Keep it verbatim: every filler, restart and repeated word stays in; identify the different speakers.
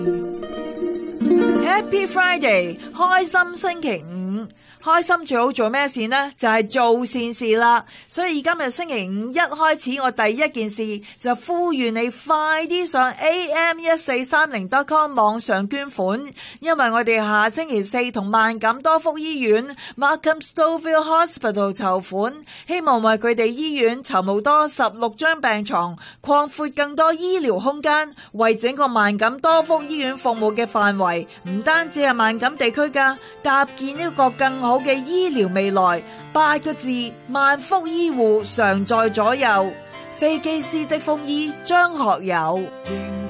Speaker 1: Happy Friday， 開心星期五。開心最好做咩事呢？就係做善事啦。所以今日星期五一開始，我第一件事就呼籲你快啲上 A M 一四三零 dot com 網上捐款，因為我哋下星期四同萬錦多福醫院 Markham Stouffville Hospital 籌款，希望為佢哋醫院籌募多十六張病床，擴闊更多醫療空間，為整個萬錦多福醫院服務嘅範圍，唔單止係萬錦地區噶，搭建一個更好嘅醫療未來。八個字，萬福醫護常在左右。飛機師的風衣張學友。